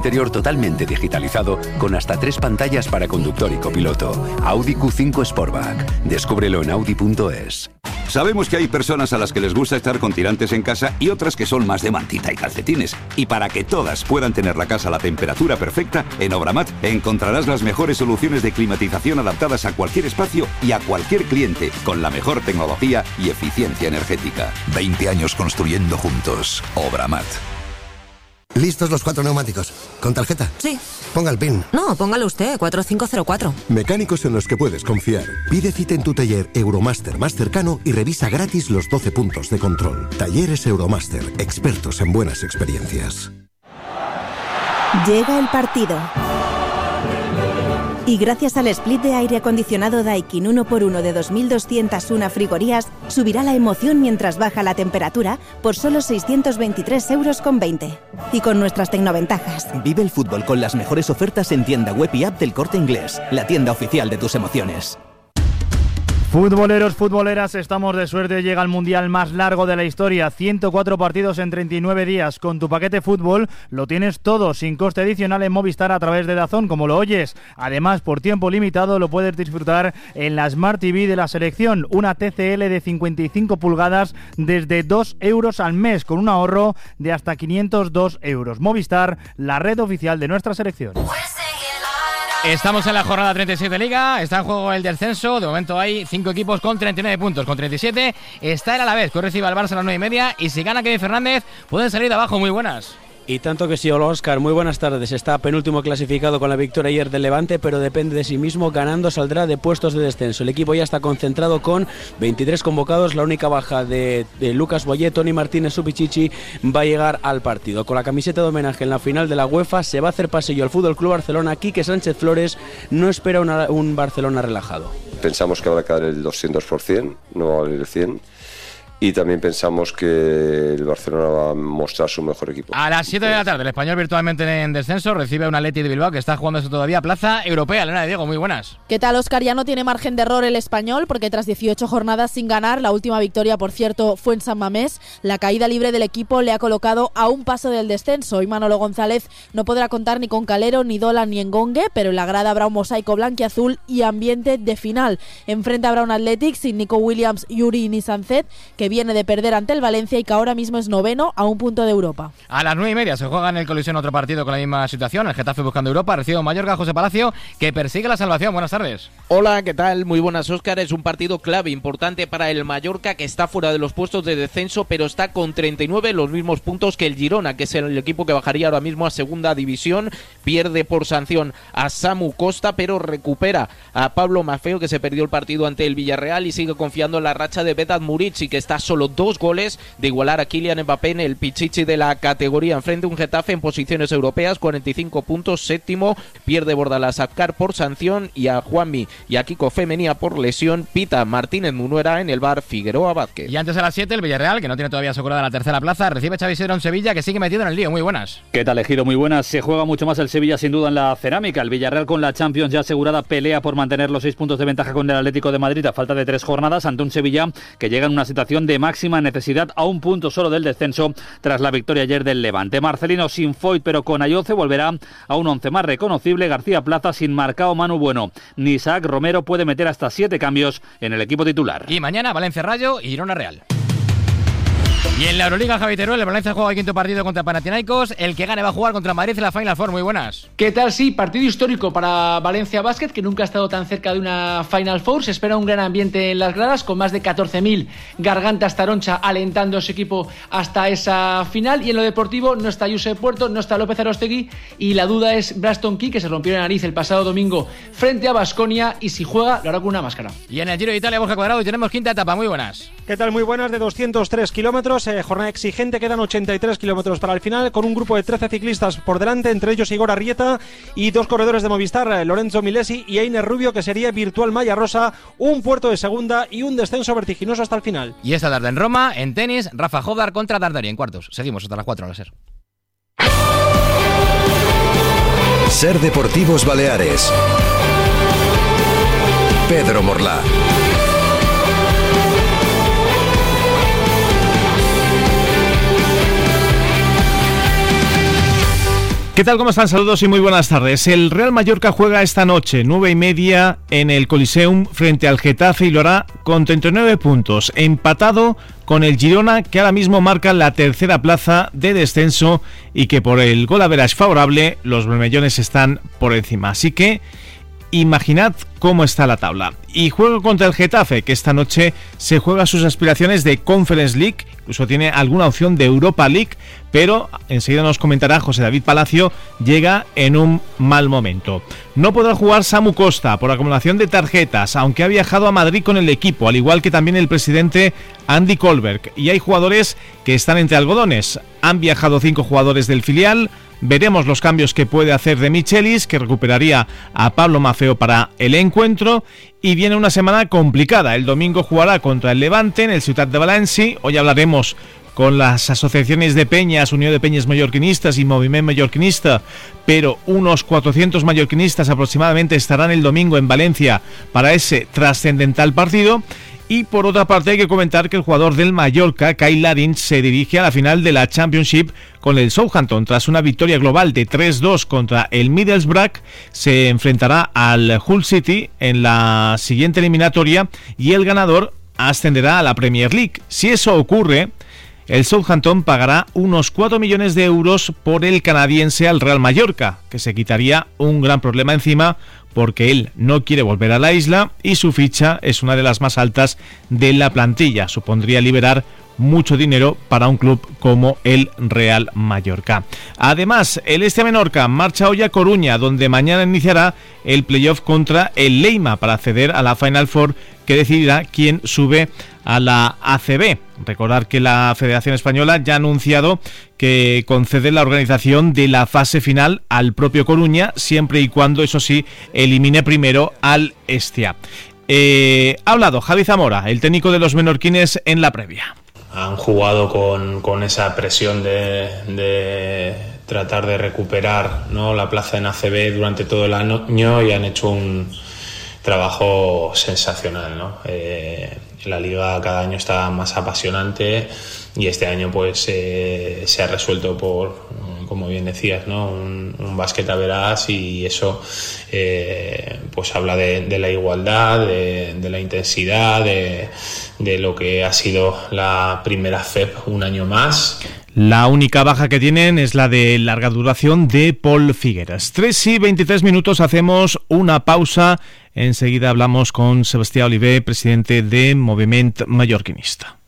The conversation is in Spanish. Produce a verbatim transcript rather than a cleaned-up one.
Interior totalmente digitalizado con hasta tres pantallas para conductor y copiloto. Audi Q cinco Sportback. Descúbrelo en audi punto es. Sabemos que hay personas a las que les gusta estar con tirantes en casa y otras que son más de mantita y calcetines. Y para que todas puedan tener la casa a la temperatura perfecta, en Obramat encontrarás las mejores soluciones de climatización adaptadas a cualquier espacio y a cualquier cliente, con la mejor tecnología y eficiencia energética. veinte años construyendo juntos. Obramat. ¿Listos los cuatro neumáticos? ¿Con tarjeta? Sí. Ponga el PIN. No, póngalo usted, cuatro cinco cero cuatro. Mecánicos en los que puedes confiar. Pide cita en tu taller Euromaster más cercano y revisa gratis los doce puntos de control. Talleres Euromaster, expertos en buenas experiencias. Llega el partido. Y gracias al split de aire acondicionado Daikin uno por uno de dos mil doscientas una frigorías, subirá la emoción mientras baja la temperatura por solo seiscientos veintitrés euros con veinte. Y con nuestras tecnoventajas. Vive el fútbol con las mejores ofertas en tienda web y app del Corte Inglés, la tienda oficial de tus emociones. Futboleros, futboleras, estamos de suerte. Llega el mundial más largo de la historia, ciento cuatro partidos en treinta y nueve días. Con tu paquete fútbol lo tienes todo sin coste adicional en Movistar a través de DAZN, como lo oyes. Además, por tiempo limitado lo puedes disfrutar en la Smart T V de la selección, una T C L de cincuenta y cinco pulgadas desde dos euros al mes, con un ahorro de hasta quinientos dos euros. Movistar, la red oficial de nuestra selección. Estamos en la jornada treinta y siete de Liga, está en juego el descenso. De momento hay cinco equipos con treinta y nueve puntos, con treinta y siete está el Alavés, que recibe al Barça a las nueve y media, y si gana Kevin Fernández pueden salir de abajo. Muy buenas. Y tanto que sí, hola Óscar, muy buenas tardes. Está penúltimo clasificado con la victoria ayer del Levante, pero depende de sí mismo. Ganando saldrá de puestos de descenso. El equipo ya está concentrado con veintitrés convocados. La única baja de, de Lucas Boyé, Toni Martínez Supichichi va a llegar al partido. Con la camiseta de homenaje en la final de la UEFA se va a hacer pasillo al F C Barcelona. Quique Sánchez Flores no espera una, un Barcelona relajado. Pensamos que habrá que dar el doscientos por ciento, no va a valer el cien por ciento. Y también pensamos que el Barcelona va a mostrar su mejor equipo. A las siete de la tarde, el Español virtualmente en descenso recibe a un Atleti de Bilbao que está jugándose todavía plaza europea. Elena de Diego, muy buenas. ¿Qué tal, Óscar? Ya no tiene margen de error el Español, porque tras dieciocho jornadas sin ganar, la última victoria, por cierto, fue en San Mamés. La caída libre del equipo le ha colocado a un paso del descenso. Y Manolo González no podrá contar ni con Calero, ni Dolan, ni Engongue, pero en la grada habrá un mosaico blanquiazul y ambiente de final. Enfrente habrá un Athletic sin Nico Williams, Yuri ni Sancet, que viene de perder ante el Valencia y que ahora mismo es noveno a un punto de Europa. A las nueve y media se juega en el Colisión otro partido con la misma situación. El Getafe buscando Europa, recibe un Mallorca, José Palacio, que persigue la salvación. Buenas tardes. Hola, ¿qué tal? Muy buenas, Óscar. Es un partido clave, importante para el Mallorca, que está fuera de los puestos de descenso, pero está con treinta y nueve, los mismos puntos que el Girona, que es el equipo que bajaría ahora mismo a segunda división. Pierde por sanción a Samu Costa, pero recupera a Pablo Maffeo, que se perdió el partido ante el Villarreal, y sigue confiando en la racha de Vedat Murici, que está solo dos goles de igualar a Kylian Mbappé en el pichichi de la categoría. Enfrente un Getafe en posiciones europeas, cuarenta y cinco puntos, séptimo. Pierde Bordalás Azcar por sanción, y a Juanmi y a Kiko Femenía por lesión. Pita Martínez Munuera en el bar Figueroa Vázquez. Y antes a las siete, el Villarreal, que no tiene todavía asegurada la tercera plaza, recibe a Xavi Isidro en Sevilla, que sigue metido en el lío. Muy buenas. ¿Qué tal, Ejido? Muy buenas. Se juega mucho más el Sevilla, sin duda, en la cerámica. El Villarreal, con la Champions ya asegurada, pelea por mantener los seis puntos de ventaja con el Atlético de Madrid a falta de tres jornadas, ante un Sevilla que llega en una situación de máxima necesidad, a un punto solo del descenso tras la victoria ayer del Levante. Marcelino sin Foyt, pero con Ayoce, volverá a un once más reconocible. García Plaza sin Marcao, Manu Bueno ni Isaac Romero. Puede meter hasta siete cambios en el equipo titular. Y mañana Valencia Rayo y Girona Real. Y en la Euroliga, Javi Teruel, el Valencia juega el quinto partido contra Panathinaikos. El que gane va a jugar contra Madrid en la Final Four. Muy buenas. ¿Qué tal? Sí, partido histórico para Valencia Basket, que nunca ha estado tan cerca de una Final Four. Se espera un gran ambiente en las gradas, con más de catorce mil gargantas taroncha alentando a su equipo hasta esa final. Y en lo deportivo no está Josep Puerto, no está López Arostegui, y la duda es Braston Key, que se rompió la nariz el pasado domingo frente a Baskonia, y si juega lo hará con una máscara. Y en el Giro de Italia, Borja Cuadrado, y tenemos quinta etapa. Muy buenas. ¿Qué tal? Muy buenas, de doscientos tres kilómetros, eh, jornada exigente, quedan ochenta y tres kilómetros para el final, con un grupo de trece ciclistas por delante, entre ellos Igor Arrieta y dos corredores de Movistar, eh, Lorenzo Milesi y Einer Rubio, que sería virtual malla rosa, un puerto de segunda y un descenso vertiginoso hasta el final. Y esta tarde en Roma, en tenis, Rafa Hovdar contra Dardari en cuartos. Seguimos hasta las cuatro en la SER. SER Deportivos Baleares. Pedro Morlá. ¿Qué tal? ¿Cómo están? Saludos y muy buenas tardes. El Real Mallorca juega esta noche, nueve y media, en el Coliseum frente al Getafe y lo hará con treinta y nueve puntos, empatado con el Girona, que ahora mismo marca la tercera plaza de descenso y que por el gol average favorable los bermellones están por encima. Así que imaginad cómo está la tabla. Y juego contra el Getafe, que esta noche se juega sus aspiraciones de Conference League, incluso tiene alguna opción de Europa League, pero enseguida nos comentará José David Palacio, llega en un mal momento. No podrá jugar Samu Costa por acumulación de tarjetas, aunque ha viajado a Madrid con el equipo, al igual que también el presidente Andy Kohlberg. Y hay jugadores que están entre algodones. Han viajado cinco jugadores del filial. Veremos los cambios que puede hacer de Michelis, que recuperaría a Pablo Maffeo para el encuentro. Y viene una semana complicada. El domingo jugará contra el Levante en el Ciutat de València. Hoy hablaremos con las asociaciones de peñas, Unión de Peñas Mallorquinistas y Moviment Mallorquinista, pero unos cuatrocientos mallorquinistas aproximadamente estarán el domingo en Valencia para ese trascendental partido. Y por otra parte hay que comentar que el jugador del Mallorca, Kyle Larin, se dirige a la final de la Championship con el Southampton. Tras una victoria global de tres dos contra el Middlesbrough, se enfrentará al Hull City en la siguiente eliminatoria y el ganador ascenderá a la Premier League. Si eso ocurre, el Southampton pagará unos cuatro millones de euros por el canadiense al Real Mallorca, que se quitaría un gran problema encima porque él no quiere volver a la isla y su ficha es una de las más altas de la plantilla. Supondría liberar mucho dinero para un club como el Real Mallorca. Además, el Este Menorca marcha hoy a Coruña, donde mañana iniciará el playoff contra el Leima para acceder a la Final Four, que decidirá quién sube a la A C B. Recordar que la Federación Española ya ha anunciado que concede la organización de la fase final al propio Coruña, siempre y cuando, eso sí, elimine primero al Estia. Eh, ha hablado Javi Zamora, el técnico de los menorquines, en la previa. Han jugado con, con esa presión de, de tratar de recuperar, ¿no?, la plaza en A C B durante todo el año y han hecho un trabajo sensacional, ¿no? Eh, la liga cada año está más apasionante y este año pues eh, se ha resuelto por, como bien decías, ¿no?, un, un básquet a verás, y eso eh, pues habla de, de la igualdad, de, de la intensidad, de, de lo que ha sido la primera F E P un año más. La única baja que tienen es la de larga duración de Paul Figueras. tres y veintitrés minutos, hacemos una pausa. Enseguida hablamos con Sebastián Oliver, presidente de Moviment Mallorquinista.